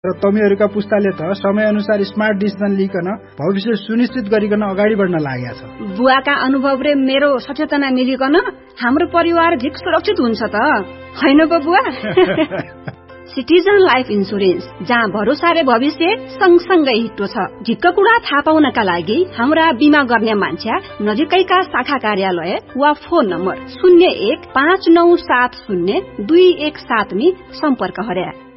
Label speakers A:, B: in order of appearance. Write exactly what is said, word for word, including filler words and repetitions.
A: र तपाईहरुका पुस्ताले त समय अनुसार स्मार्ट डिसिजन लिइकन भविष्य सुनिश्चित गरिकन अगाडि बढ्न लागेको छ।
B: बुवाका अनुभव र मेरो सचेतना मिलिकन हाम्रो परिवार झिक सुरक्षित हुन्छ त हैन पो बुवा? सिटिजन लाइफ इन्सुरेन्स, जहाँ भरोसा र भविष्य सँगसँगै हिट्टो छ। झिक्क कुरा थाहा पाउनका लागि हाम्रा बिमा गर्ने मान्छे नजिकैका शाखा कार्यालय वा फोन नम्बर शून्य एक पाँच नौ सात शून्य दुई एक सात नी सम्पर्क गरे।